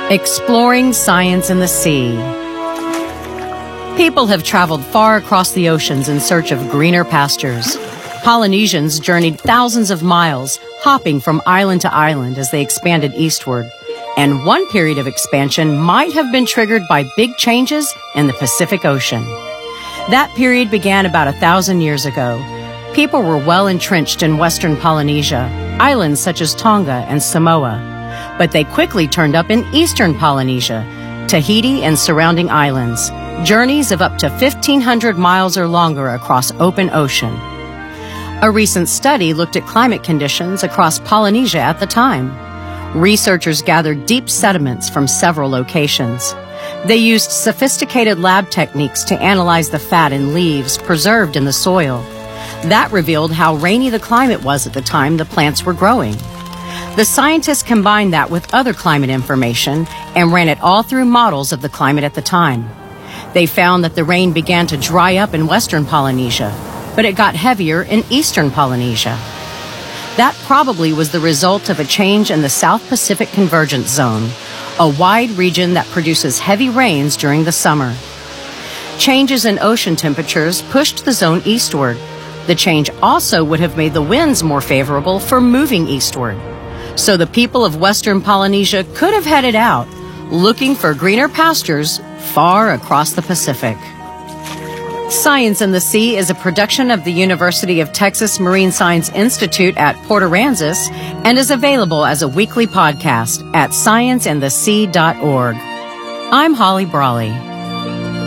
Exploring science in the sea. People have traveled far across the oceans in search of greener pastures. Polynesians journeyed thousands of miles, hopping from island to island as they expanded eastward. And one period of expansion might have been triggered by big changes in the Pacific Ocean. That period began about 1,000 years ago. People were well entrenched in western Polynesia, islands such as Tonga and Samoa. But they quickly turned up in eastern Polynesia, Tahiti and surrounding islands, journeys of up to 1,500 miles or longer across open ocean. A recent study looked at climate conditions across Polynesia at the time. Researchers gathered deep sediments from several locations. They used sophisticated lab techniques to analyze the fat in leaves preserved in the soil. That revealed how rainy the climate was at the time the plants were growing. The scientists combined that with other climate information and ran it all through models of the climate at the time. They found that the rain began to dry up in western Polynesia, but it got heavier in eastern Polynesia. That probably was the result of a change in the South Pacific Convergence Zone, a wide region that produces heavy rains during the summer. Changes in ocean temperatures pushed the zone eastward. The change also would have made the winds more favorable for moving eastward. So the people of western Polynesia could have headed out, looking for greener pastures far across the Pacific. Science in the Sea is a production of the University of Texas Marine Science Institute at Port Aransas and is available as a weekly podcast at scienceandthesea.org. I'm Holly Brawley.